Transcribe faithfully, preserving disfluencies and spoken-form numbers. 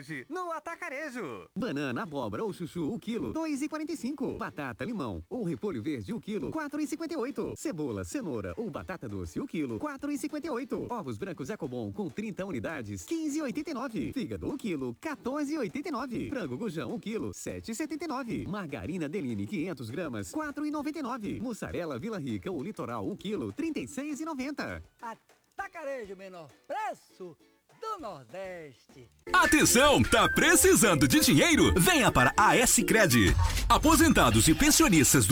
hoje no Atacarejo. Banana, abóbora ou chuchu, o quilo, dois e quarenta e cinco. Batata, limão ou repolho verde, o quilo, quatro e cinquenta e oito. Cebola, cenoura ou batata doce, o quilo, quatro e cinquenta e oito. Ovos brancos Ecobon com trinta unidades, quinze e oitenta e nove. Fígado, o quilo, quatorze e oitenta e nove. Frango Gujão, o quilo, sete e setenta e nove. Margarina Deline, quinhentas gramas, quatro e noventa e nove. Mussarela Vila Rica ou Litoral, o quilo, trinta e seis e noventa. Atacarejo, menor preço do Nordeste. Atenção, tá precisando de dinheiro? Venha para a S-Cred. Aposentados e pensionistas do